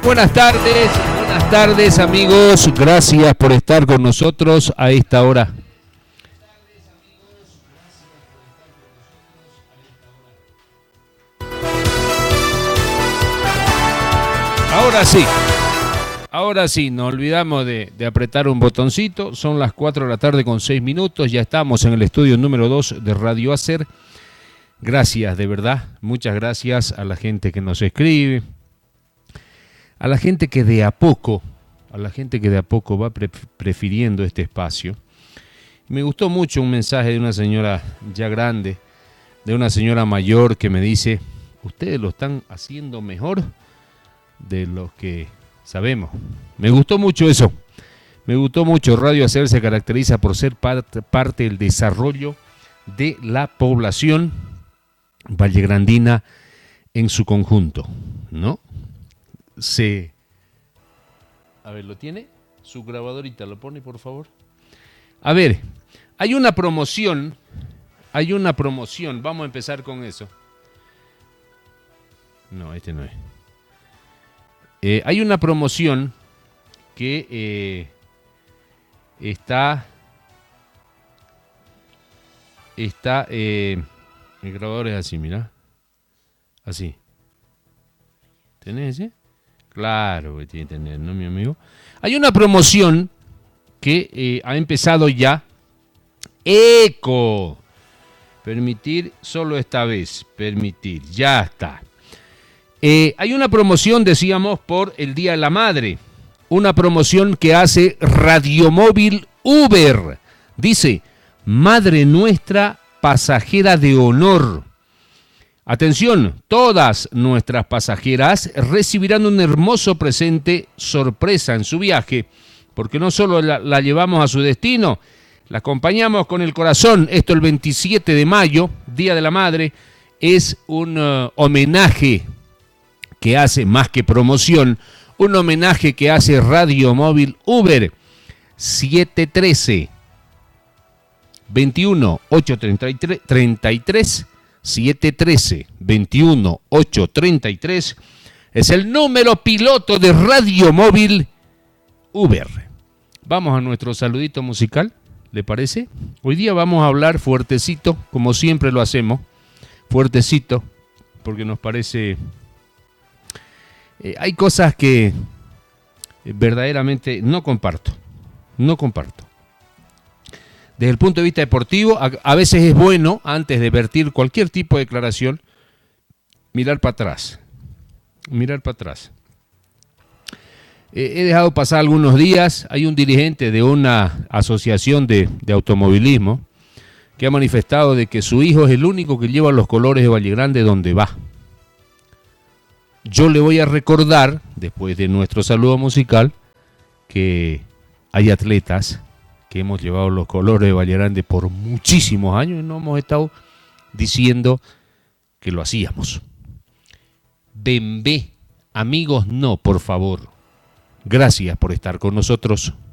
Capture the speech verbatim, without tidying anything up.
Buenas tardes, buenas tardes amigos, gracias por estar con nosotros a esta hora. Ahora sí, ahora sí, nos olvidamos de, de apretar un botoncito, son las cuatro de la tarde con seis minutos, ya estamos en el estudio número dos de Radio Acer. Gracias, de verdad, muchas gracias a la gente que nos escribe, a la gente que de a poco, a la gente que de a poco va pre- prefiriendo este espacio. Me gustó mucho un mensaje de una señora ya grande, de una señora mayor que me dice, ustedes lo están haciendo mejor de lo que sabemos. Me gustó mucho eso, me gustó mucho. Radio Acer se caracteriza por ser parte, parte del desarrollo de la población vallegrandina en su conjunto, ¿no? Se... A ver, ¿lo tiene? Su grabadorita, ¿lo pone, por favor? A ver, hay una promoción, hay una promoción, vamos a empezar con eso. No, este no es. Eh, hay una promoción que eh, está... Está... Eh, el grabador es así, mira. Así. ¿Tenés ese? Claro que tiene que tener, ¿no, mi amigo? Hay una promoción que eh, ha empezado ya. ¡Eco! Permitir solo esta vez. Permitir. Ya está. Eh, hay una promoción, decíamos, por el Día de la Madre. Una promoción que hace Radiomóvil Uber. Dice, Madre Nuestra, pasajera de honor. Atención, todas nuestras pasajeras recibirán un hermoso presente sorpresa en su viaje, porque no solo la, la llevamos a su destino, la acompañamos con el corazón. Esto el veintisiete de mayo, Día de la Madre, es un uh, homenaje que hace, más que promoción, un homenaje que hace Radiomóvil Uber. siete trece, veintiuno, ocho treinta y tres siete trece, veintiuno, ocho treinta y tres es el número piloto de Radiomóvil Uber. Vamos a nuestro saludito musical, ¿le parece? Hoy día vamos a hablar fuertecito, como siempre lo hacemos, fuertecito, porque nos parece... Eh, hay cosas que eh, verdaderamente no comparto, no comparto. Desde el punto de vista deportivo, a, a veces es bueno, antes de vertir cualquier tipo de declaración, mirar para atrás. Mirar para atrás. Eh, he dejado pasar algunos días. Hay un dirigente de una asociación de, de automovilismo que ha manifestado de que su hijo es el único que lleva los colores de Valle Grande donde va. Yo le voy a recordar, después de nuestro saludo musical, que hay atletas que hemos llevado los colores de Valle Grande por muchísimos años y no hemos estado diciendo que lo hacíamos. Bembé, amigos, no, por favor. Gracias por estar con nosotros.